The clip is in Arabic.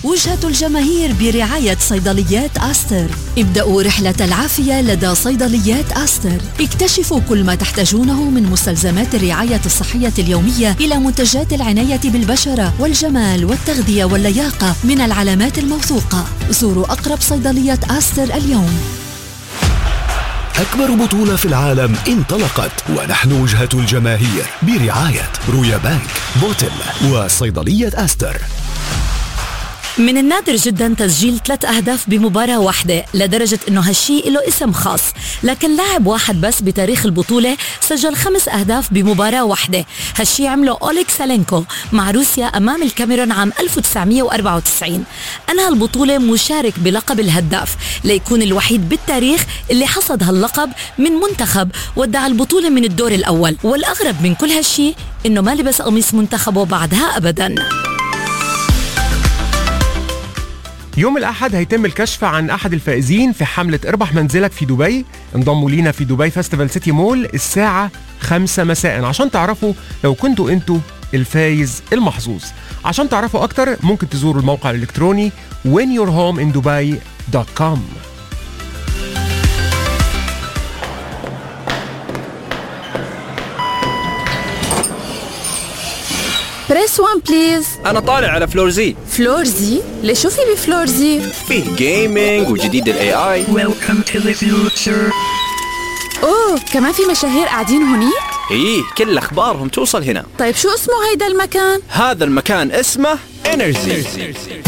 وجهة الجماهير برعاية صيدليات آستر. ابدأوا رحلة العافية لدى صيدليات آستر. اكتشفوا كل ما تحتاجونه من مستلزمات الرعاية الصحية اليومية إلى منتجات العناية بالبشرة والجمال والتغذية واللياقة من العلامات الموثوقة. زوروا أقرب صيدلية آستر اليوم. أكبر بطولة في العالم انطلقت، ونحن وجهة الجماهير برعاية رويا بانك، بوتل، وصيدلية آستر. من النادر جدا تسجيل 3 أهداف بمباراة واحدة، لدرجة أنه هالشي له اسم خاص، لكن لاعب واحد بس بتاريخ البطولة سجل 5 أهداف بمباراة واحدة. هالشي عمله أوليك سالينكو مع روسيا أمام الكاميرون عام 1994. أنهى البطولة مشارك بلقب الهداف، ليكون الوحيد بالتاريخ اللي حصد هاللقب من منتخب ودع البطولة من الدور الأول. والأغرب من كل هالشي أنه ما لبس قميص منتخبه بعدها أبداً. يوم الأحد هيتم الكشف عن أحد الفائزين في حملة اربح منزلك في دبي. انضموا لينا في دبي فيستيفال سيتي مول الساعة 5 مساء عشان تعرفوا لو كنتوا انتوا الفايز المحظوظ. عشان تعرفوا أكتر ممكن تزوروا الموقع الإلكتروني whenyourhomeindubai.com. بريس 1 بليز. أنا طالع على فلور زي. فلور زي؟ ليش شو في بفلور زي؟ فيه جيمينج وجديد ال AI. Welcome to the future. أوه كمان في مشاهير قاعدين هونيك؟ إيه كل أخبارهم توصل هنا. طيب شو اسمه هيدا المكان؟ هذا المكان اسمه Energy.